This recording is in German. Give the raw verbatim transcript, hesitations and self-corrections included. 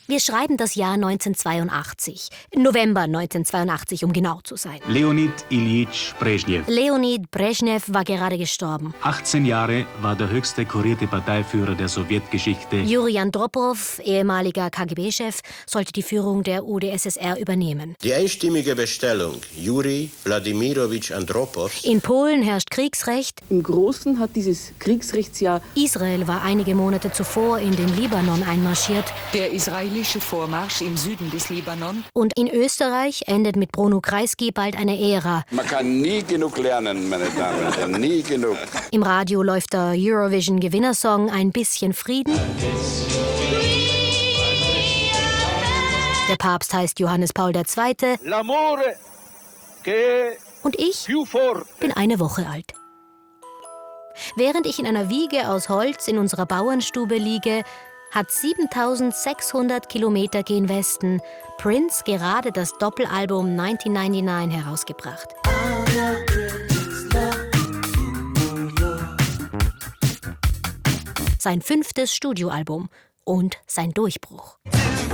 Wir schreiben das Jahr neunzehnhundertzweiundachtzig. November neunzehnhundertzweiundachtzig, um genau zu sein. Leonid Iljitsch Brezhnev. Leonid Brezhnev war gerade gestorben. achtzehn Jahre war der höchste kurierte Parteiführer der Sowjetgeschichte. Juri Andropow, ehemaliger K G B-Chef, sollte die Führung der U d S S R übernehmen. Die einstimmige Bestellung Juri Wladimirowitsch Andropow. In Polen herrscht Kriegsrecht. Im Großen hat dieses Kriegsrechtsjahr Israel war einige Monate zuvor in den Libanon einmarschiert. Der israelische Vormarsch im Süden des Libanon. Und in Österreich endet mit Bruno Kreisky bald eine Ära. Man kann nie genug lernen, meine Damen und Herren, nie genug. Im Radio läuft der Eurovision-Gewinnersong Ein bisschen Frieden. Der Papst heißt Johannes Paul der Zweite. L'amore che Und ich più forte. bin eine Woche alt. Während ich in einer Wiege aus Holz in unserer Bauernstube liege, hat siebentausendsechshundert Kilometer gen Westen Prince gerade das Doppelalbum neunzehnhundertneunundneunzig herausgebracht. Sein fünftes Studioalbum und sein Durchbruch.